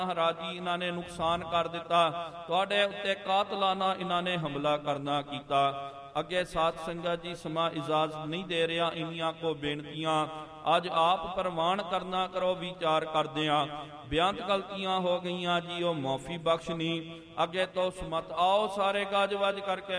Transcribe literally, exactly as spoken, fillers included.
ਮਹਾਰਾਜ ਜੀ ਇਹਨਾਂ ਨੇ ਨੁਕਸਾਨ ਕਰ ਦਿੱਤਾ, ਤੁਹਾਡੇ ਉੱਤੇ ਕਾਤਲਾਨਾ ਇਹਨਾਂ ਨੇ ਹਮਲਾ ਕਰਨਾ ਕੀਤਾ। ਅੱਗੇ ਸਾਧ ਸੰਗਤ ਜੀ ਸਮਾਂ ਇਜਾਜ਼ਤ ਨਹੀਂ ਦੇ ਰਿਹਾ, ਇੰਨੀਆਂ ਕੋ ਬੇਨਤੀਆਂ ਅੱਜ ਆਪ ਪ੍ਰਵਾਨ ਕਰਨਾ ਕਰੋ, ਵਿਚਾਰ ਕਰਦੇ ਆ। ਬੇਅੰਤ ਗਲਤੀਆਂ ਹੋ ਗਈਆਂ ਜੀ, ਉਹ ਮਾਫੀ ਬਖਸ਼ਣੀ। ਅੱਗੇ ਤੋਂ ਸਮਤ ਆਓ ਸਾਰੇ ਗੱਜ ਵੱਜ ਕਰਕੇ